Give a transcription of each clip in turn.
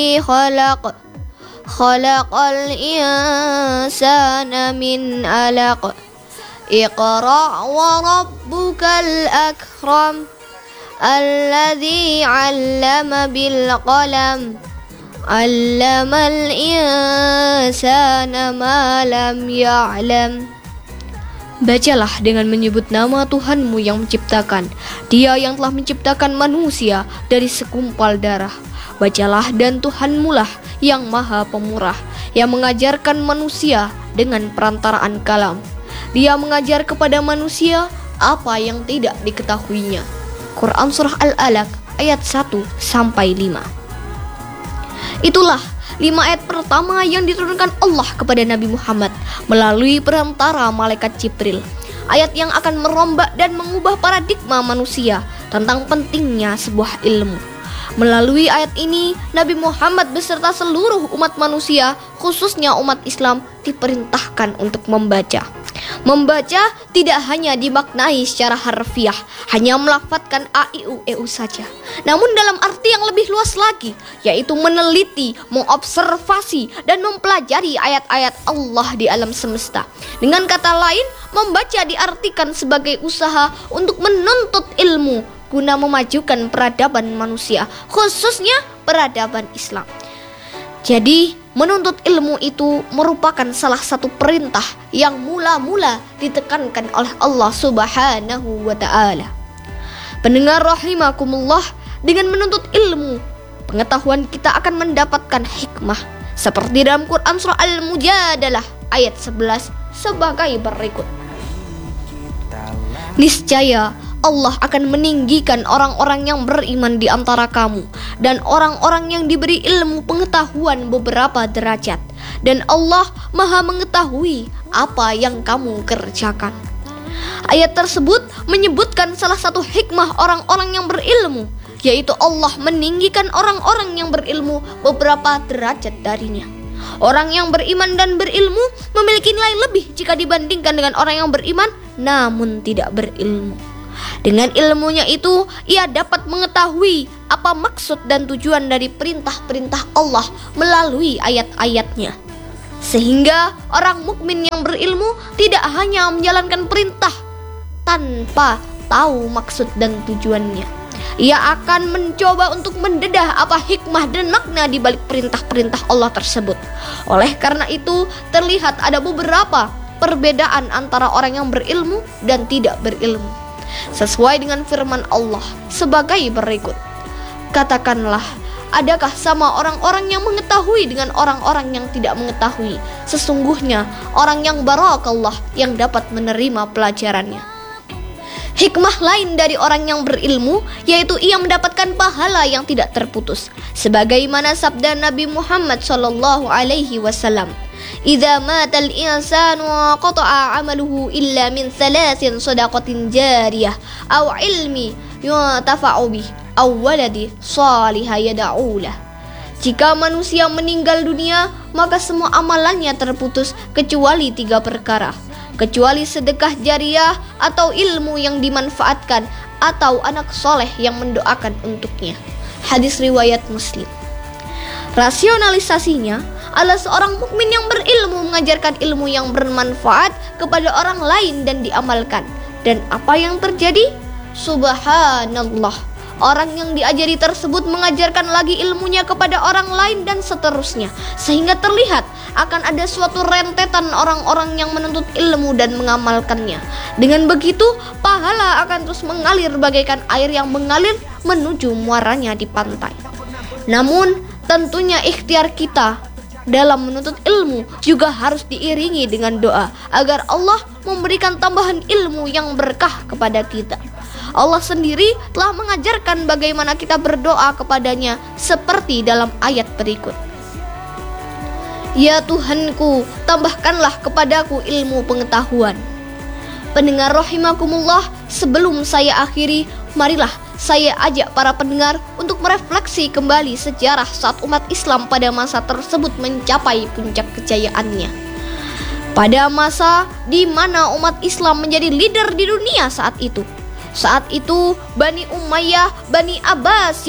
خلق خلق الإنسان من علق اقرأ وربك الأكرم الذي علم بالقلم علم الإنسان ما لم يعلم. Bacalah dengan menyebut nama Tuhanmu yang menciptakan, Dia yang telah menciptakan manusia dari segumpal darah. Bacalah, dan Tuhanmu lah yang maha pemurah, yang mengajarkan manusia dengan perantaraan kalam. Dia mengajar kepada manusia apa yang tidak diketahuinya. Quran Surah Al-Alaq ayat 1-5. Itulah 5 ayat pertama yang diturunkan Allah kepada Nabi Muhammad melalui perantara malaikat Jibril. Ayat yang akan merombak dan mengubah paradigma manusia tentang pentingnya sebuah ilmu. Melalui ayat ini, Nabi Muhammad beserta seluruh umat manusia, khususnya umat Islam, diperintahkan untuk membaca. Membaca tidak hanya dimaknai secara harfiah, hanya melafadzkan a, i, u, e, u saja. Namun dalam arti yang lebih luas lagi, yaitu meneliti, mengobservasi, dan mempelajari ayat-ayat Allah di alam semesta. Dengan kata lain, membaca diartikan sebagai usaha untuk menuntut ilmu guna memajukan peradaban manusia, khususnya peradaban Islam. Jadi, menuntut ilmu itu merupakan salah satu perintah yang mula-mula ditekankan oleh Allah Subhanahu wa ta'ala. Pendengar rahimakumullah, dengan menuntut ilmu, pengetahuan kita akan mendapatkan hikmah. Seperti dalam Quran Surah Al-Mujadalah ayat 11 sebagai berikut. Niscaya Allah akan meninggikan orang-orang yang beriman di antara kamu dan orang-orang yang diberi ilmu pengetahuan beberapa derajat, dan Allah Maha mengetahui apa yang kamu kerjakan. Ayat tersebut menyebutkan salah satu hikmah orang-orang yang berilmu, yaitu Allah meninggikan orang-orang yang berilmu beberapa derajat darinya. Orang yang beriman dan berilmu memiliki nilai lebih jika dibandingkan dengan orang yang beriman namun tidak berilmu. Dengan ilmunya itu, ia dapat mengetahui apa maksud dan tujuan dari perintah-perintah Allah melalui ayat-ayatnya. Sehingga orang mukmin yang berilmu tidak hanya menjalankan perintah tanpa tahu maksud dan tujuannya. Ia akan mencoba untuk mendedah apa hikmah dan makna di balik perintah-perintah Allah tersebut. Oleh karena itu, terlihat ada beberapa perbedaan antara orang yang berilmu dan tidak berilmu. Sesuai dengan firman Allah sebagai berikut. Katakanlah, adakah sama orang-orang yang mengetahui dengan orang-orang yang tidak mengetahui? Sesungguhnya orang yang barakallah yang dapat menerima pelajarannya. Hikmah lain dari orang yang berilmu, yaitu ia mendapatkan pahala yang tidak terputus. Sebagaimana sabda Nabi Muhammad SAW, "Idza matal insanu qata'a 'amaluhu illa min thalathin shadaqatin jariyah aw ilmi yuntafa'u bih aw waladi shalihah yad'u lah." Jika manusia meninggal dunia, maka semua amalannya terputus kecuali 3 perkara. Kecuali sedekah jariah atau ilmu yang dimanfaatkan atau anak soleh yang mendoakan untuknya. Hadis riwayat Muslim. Rasionalisasinya adalah seorang mukmin yang berilmu mengajarkan ilmu yang bermanfaat kepada orang lain dan diamalkan. Dan apa yang terjadi? Subhanallah, orang yang diajari tersebut mengajarkan lagi ilmunya kepada orang lain dan seterusnya, sehingga terlihat akan ada suatu rentetan orang-orang yang menuntut ilmu dan mengamalkannya. Dengan begitu, pahala akan terus mengalir bagaikan air yang mengalir menuju muaranya di pantai. Namun, tentunya ikhtiar kita dalam menuntut ilmu juga harus diiringi dengan doa agar Allah memberikan tambahan ilmu yang berkah kepada kita. Allah sendiri telah mengajarkan bagaimana kita berdoa kepadanya seperti dalam ayat berikut. Ya Tuhanku, tambahkanlah kepadaku ilmu pengetahuan. Pendengar rahimakumullah, sebelum saya akhiri, marilah saya ajak para pendengar untuk merefleksi kembali sejarah saat umat Islam pada masa tersebut mencapai puncak kejayaannya. Pada masa di mana umat Islam menjadi leader di dunia saat itu. Saat itu Bani Umayyah, Bani Abbasiyah,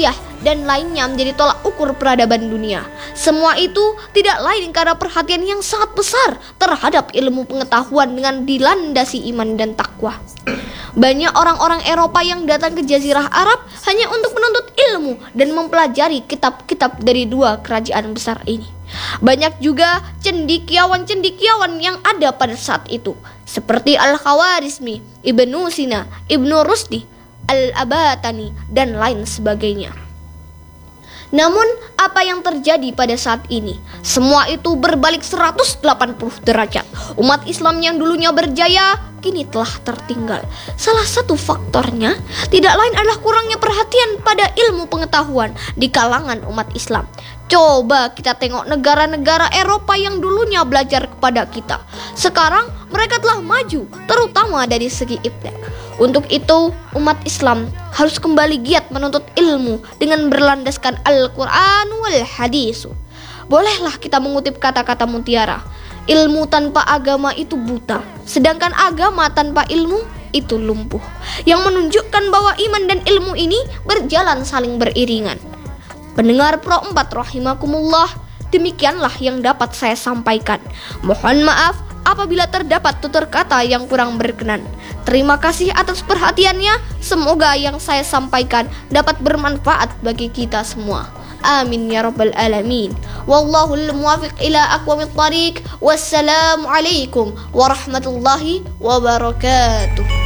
dan lainnya menjadi tolak ukur peradaban dunia. Semua itu tidak lain karena perhatian yang sangat besar terhadap ilmu pengetahuan dengan dilandasi iman dan takwa. Banyak orang-orang Eropa yang datang ke Jazirah Arab hanya untuk menuntut ilmu dan mempelajari kitab-kitab dari dua kerajaan besar ini. Banyak juga cendekiawan-cendekiawan yang ada pada saat itu, seperti Al-Khawarizmi, Ibnu Sina, Ibnu Rusdi, Al-Abatani, dan lain sebagainya. Namun, apa yang terjadi pada saat ini? Semua itu berbalik 180 derajat. Umat Islam yang dulunya berjaya, kini telah tertinggal. Salah satu faktornya tidak lain adalah kurangnya perhatian pada ilmu pengetahuan di kalangan umat Islam. Coba kita tengok negara-negara Eropa yang dulunya belajar kepada kita. Sekarang mereka telah maju, terutama dari segi ibtidak. Untuk itu, umat Islam harus kembali giat menuntut ilmu dengan berlandaskan Al-Quran wal Hadis. Bolehlah kita mengutip kata-kata Mutiara, ilmu tanpa agama itu buta, sedangkan agama tanpa ilmu itu lumpuh. Yang menunjukkan bahwa iman dan ilmu ini berjalan saling beriringan. Pendengar Pro 4 rahimakumullah, demikianlah yang dapat saya sampaikan. Mohon maaf apabila terdapat tutur kata yang kurang berkenan. Terima kasih atas perhatiannya. Semoga yang saya sampaikan dapat bermanfaat bagi kita semua. Amin ya rabbal alamin. Wallahul muwafiq ila aqwamit thariq. Wassalamualaikum warahmatullahi wabarakatuh.